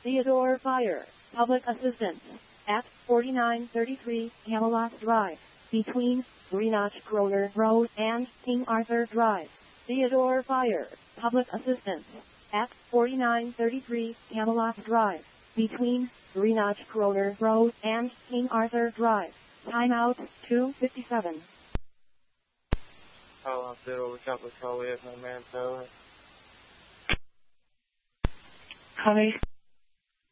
Theodore Fire, Public Assistance, at 4933 Camelot Drive, between Greenock Groner Road and King Arthur Drive. Theodore Fire, Public Assistance, at 4933 Camelot Drive, between Greenock Groner Road and King Arthur Drive. Timeout 2:57. How long till we got the call? We have no manpower. Honey.